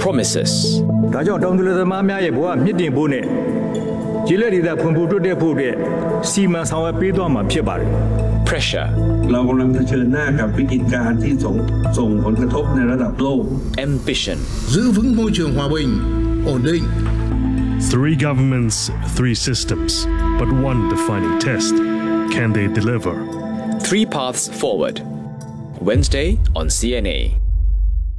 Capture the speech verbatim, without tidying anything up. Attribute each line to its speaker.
Speaker 1: promises.
Speaker 2: ဒါကြောင့်တောင်သူလယ်သမားများရဲ့ဘဝမြင့်တင်ဖို့နဲ့ကျေးလက်ဒေသဖွံ့ဖြိုးတိုးတက်ဖို့အတွက်စီမံဆောင်ရွက်ပေးသွားမှာဖြစ်ပါတယ်
Speaker 1: Pressure.
Speaker 3: เรากำลังเผชิญหน้ากับวิกฤตการณ์ที่ส่งส่งผลกระทบในระดับโลก
Speaker 1: Ambition.
Speaker 4: Giữ vững môi trường hòa bình, ổn định.
Speaker 5: Three governments, three systems, but one defining test. Can they deliver?
Speaker 1: Three paths forward. Wednesday on C N A.